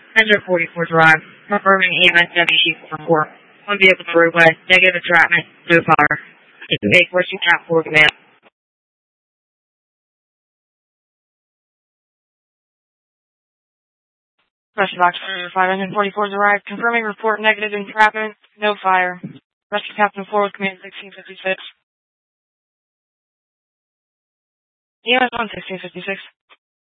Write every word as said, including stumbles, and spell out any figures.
Engine forty-four Drive, confirming E M S W Chief report. One vehicle to roadway, negative entrapment, no fire. Make question cap for command. Rescue box five, engine forty-four is arrived, confirming report negative entrapment, no fire. Rescue captain four with command sixteen fifty-six. E M S one sixteen fifty-six.